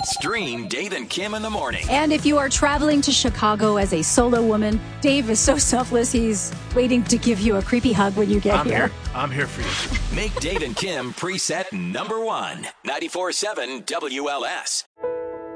Stream Dave and Kim in the morning. And if you are traveling to Chicago as a solo woman, Dave is so selfless, he's waiting to give you a creepy hug when you get here. I'm here for you. Make Dave and Kim preset number 1. 94.7 WLS.